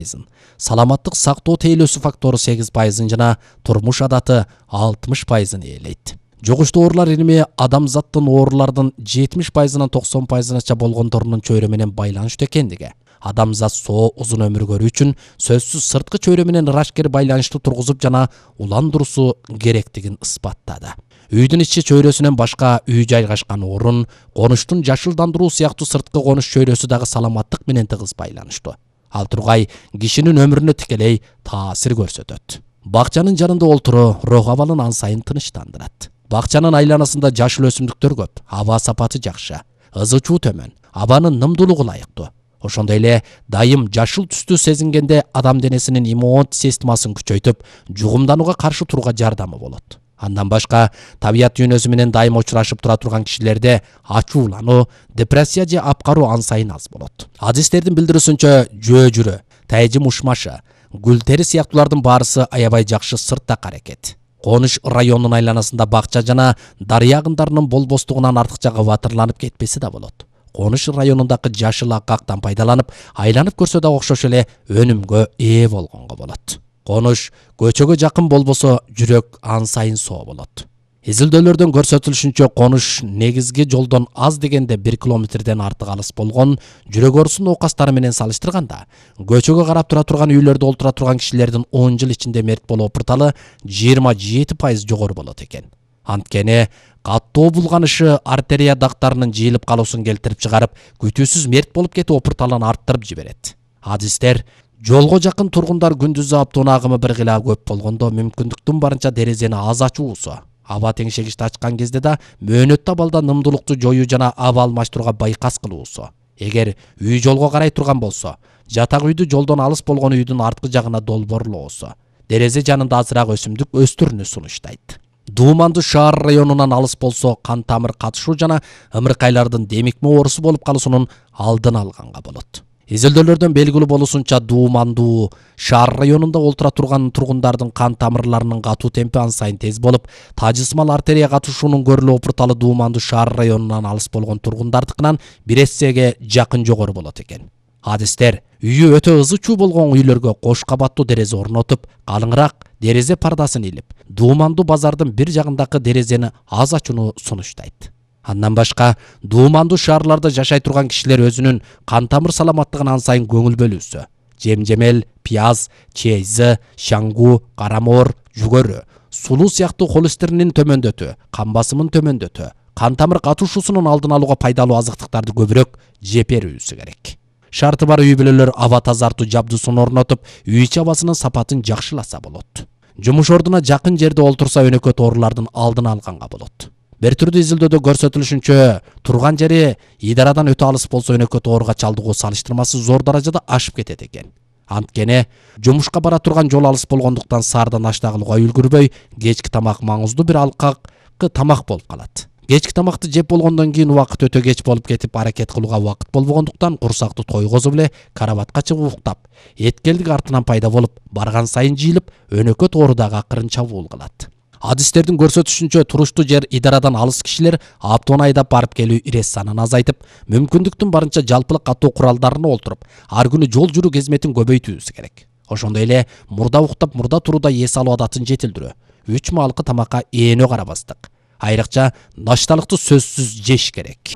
саламаттык сактоо тейлөөсү фактору 8% жана турмуш адаты 60% ээлейт. Жугуштуу оорулар илими адамзаттын оорулардын 70%-нан 90%-ача болгондорунун чөйрө менен байланыштуу экендиги, адамзат соо узун өмүр көрүү үчүн сөзсүз сырткы чөйрө менен ырашкер байланыштуу тургузуп жана уландыруусу керектигин ысбаттады. Үйдүн ичи чөйрөсүнөн башка үй жайгашкан орун, конуштун жашылдандыруу сыяктуу сырткы конуш чөйрөсү дагы саламаттык менен тыгыз байланыштуу. Ал тургай кишинин өмүрүнө тикелей таасир көрсөтөт. Бакчанын жанында олтуруу рух абалын ан сайын тынычтандырат. Бакчанын айланасында жашыл өсүмдүктөр көп, аба сапаты жакшы, ызы чуу төмөн, абанын нымдуулугу ылайыктуу. Ошондой эле дайым жашыл түстү сезингенде адам денесинин иммундук системасын күчөйтүп, жугумданууга каршы турууга жардамы болот. Андан башка табият дүйнөсү менен дайым учурашып тура турган кишилерде ачуулануу, депрессия же апкаруу ан сайын аз болот. Адистердин билдирүүсүнчө жөө-жүрө, тайжым ушмашы, гүл тери сыяктуулардын баарысы аябай жакшы сырттак аракет. Конуш районунун айланасында бакча жана дарыя агымдарынын болбостугунан артыкча кабатырланып кетпеси да болот. Конуш районундагы жашыл акактан пайдаланып, айланып көрсө да окшош эле өнүмгө ээ болгонго болот. Конуш көчөгө жакын болбосо жүрөк ан сайын соо болот. Изилдөөлөрдөн көрсөтүлүшүнчө конуш негизги жолдон аз дегенде 1 километрден артык алыс болгон, жүрөк оорусунун оокастары менен салыштырганда, көчөгө карап тура турган үйлөрдө олтура турган кишилердин 10 жыл ичинде мерт болуу пырталы 27% жогору болот экен. Анткени каттоо булганышы артерия дактарынын жыйылып калуусун келтирип чыгарып, күтүүсүз мерт болуп кетүү опурталын арттырып жиберет. Адистер жолго жакын тургундар күндүзү аптоон агымы бир кыйла көп болгондо мүмкүндүктүн барынча дерезени аз ачуусу, аба теңшегичти ачкан кезде да мөөнөттүү абалда нымдуулукту жоюу жана аба алмаштырууга байкас кылуусу. Эгер үй жолго карай турган болсо, жатак үйдү жолдон алыс болгон үйдүн арткы жагына долбоорлоосу, дерезе жанында азыраак өсүмдүк өстүрүүнү сунуштайт. Дуумандуу шаар районунан алыс болсо, кан тамыр катышуу жана ымыркайлардын демикме оорусу болуп калуусунун алдын алганга болот. Изилдөөлөрдөн белгилүү болуусунча, дуумандуу шаар районунда олтура турган тургундардын кан тамырларынын катуу темпи ан сайын тез болуп, тажысмал артерия катышуунун көрүлүү опурталы дуумандуу шаар районунан алыс болгон тургундардыкынан 1 эсеге жакын жогору болот экен. Адистер үйү өтө ызы чуу болгон үйлөргө кош кабаттуу дерезе орнотуп, калыңыраак дерезе пардасын илип, дуумандуу базардын бир жагындагы дерезени аз ачууну сунуштайт. Андан башка, дуумандуу шаарларда жашай турган кишилер өзүнүн кан тамыр саламаттыгына ан сайын көңүл бөлүүсү. Жемжемел, пияз, чейзы, шаңгуу, карамоор, жүгөрү, сулуу сыяктуу холестеринин төмөндөтүү, кан басымын төмөндөтүү, кан тамыр катышуусунун алдын алууга пайдалуу азыктыктарды көбүрөөк жеп берүүсү керек. Шарты бар үй бүлөлөр аба тазартуу жабдуусун орнотуп, үй ичи абасынын сапатын жакшыласа болот. Жумуш ордуна жакын жерде олтурса өнөкөт оорулардын алдын алганга болот. Бир түрдүү изилдөөдө көрсөтүлүшүнчө, турган жери идарадан өтө алыс болсо өнөкөт ооруга чалдыгуу салыштырмасы зор даражада ашып кетет экен. Анткени жумушка бара турган жол алыс болгондуктан саардан аш дагылууга үлгүрбөй, кечки тамак маңыздуу бир алкакы тамак болуп калат. Кечки тамакты жеп болгондон кийин убакыт өтө кеч болуп кетип, аракет кылууга убакыт болбогондуктан курсакту тойгозуп эле карабатка чыгып уктап, эткелдик артынан пайда болуп, барган сайын жыйылып, өнөкөт оору дагы акырын чабуул кылат. Адистердин көрсөтүшүнчө, туруштуу жер идарадан алыс кишилер аптоон айдап барып келүү ирес санын азайтып, мүмкүндүктүн барынча жалпылык каттоо куралдарына олтуруп, ар күнү жол жүрүү кезметин көбөйтүүсү керек. Ошондой эле мурда уктап, мурда турууда эс алуу адатын жетилдирүү, 3 маалкы тамакка эөнө карабастык. Айрыкча нашталыкты сөзсүз жеш керек.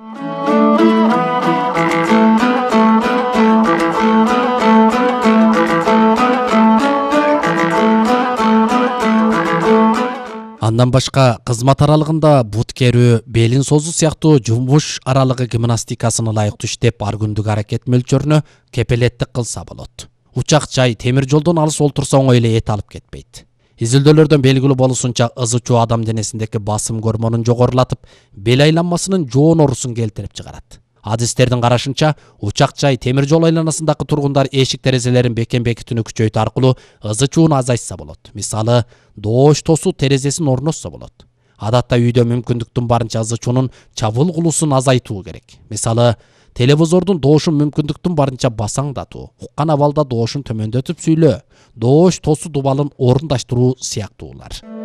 Андан башка кызмат аралыгында бут керүү, белин созуу сыяктуу жумуш аралыгы гимнастикасын ылайыктуу иштеп, ар күндүк аракет мөлчөрүнө кепелеттик кылса болот. Учак жай, темир жолдон алыс олтурса оңой эле эт алып кетпейт. Изилдөөлөрдөн белгилүү болуусунча, ызы чуу адам денесиндеги басым гормонун жогорулатып, бел айланмасынын жоон оорусун келтирип чыгарат. Адистердин карашынча, учак жай, темир жол айланасындагы тургундар эшик терезелерин бекитүүнү күчөйтүү аркылуу ызы чууну азайтса болот. Мисалы, доош тосуу терезесин орнотсо болот. Адатта үйдө мүмкүндүктүн барынча ызы чуунун чабуул кылуусун азайтуу керек. Мисалы, телевизордун доошун мүмкүндүктүн барынча басаңдатуу, уккан абалда доошун төмөндөтүп сүйлөө, доош тосуу дубалын орундаштыруу сыяктуулар.